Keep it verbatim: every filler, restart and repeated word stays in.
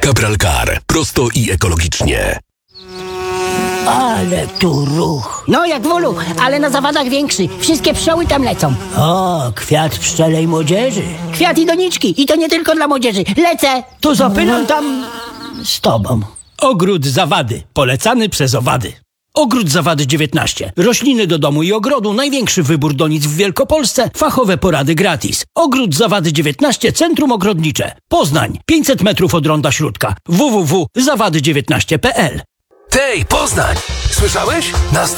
Cabral Car. Prosto i ekologicznie. Ale tu ruch. No jak w ulu, ale na zawadach większy. Wszystkie pszczoły tam lecą. O, kwiat pszczelej młodzieży. Kwiat i doniczki. I to nie tylko dla młodzieży. Lecę! To zapylam tam z tobą. Ogród Zawady, polecany przez owady. Ogród Zawady dziewiętnaście. Rośliny do domu i ogrodu, największy wybór donic w Wielkopolsce, fachowe porady gratis. Ogród Zawady dziewiętnaście, Centrum Ogrodnicze. Poznań, pięćset metrów od Ronda Śródka. w w w kropka zawady dziewiętnaście kropka p l. Tej, Poznań! Słyszałeś? Na